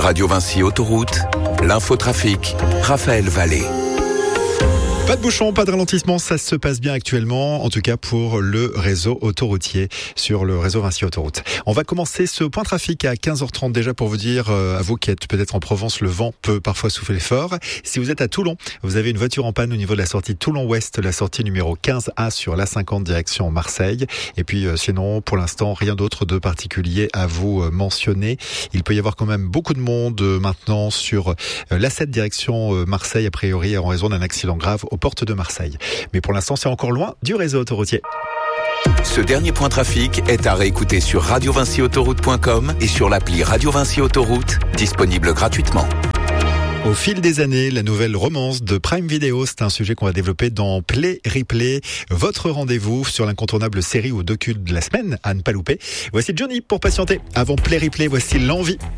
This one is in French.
Radio Vinci Autoroute, l'infotrafic, Raphaël Vallée. Pas de bouchons, pas de ralentissement, ça se passe bien actuellement, en tout cas pour le réseau autoroutier sur le réseau Vinci Autoroute. On va commencer ce point trafic à 15h30 déjà pour vous dire, à vous qui êtes peut-être en Provence, le vent peut parfois souffler fort. Si vous êtes à Toulon, vous avez une voiture en panne au niveau de la sortie Toulon-Ouest, la sortie numéro 15A sur l'A50 direction Marseille. Et puis sinon, pour l'instant, rien d'autre de particulier à vous mentionner. Il peut y avoir quand même beaucoup de monde maintenant sur l'A7 direction Marseille, a priori en raison d'un accident grave aux portes de Marseille. Mais pour l'instant, c'est encore loin du réseau autoroutier. Ce dernier point trafic est à réécouter sur radiovinciautoroute.com et sur l'appli Radio Vinci Autoroute, disponible gratuitement. Au fil des années, la nouvelle romance de Prime Video, c'est un sujet qu'on va développer dans Play Replay, votre rendez-vous sur l'incontournable série ou docu de la semaine à ne pas louper. Voici Johnny pour patienter. Avant Play Replay, voici L'Envie.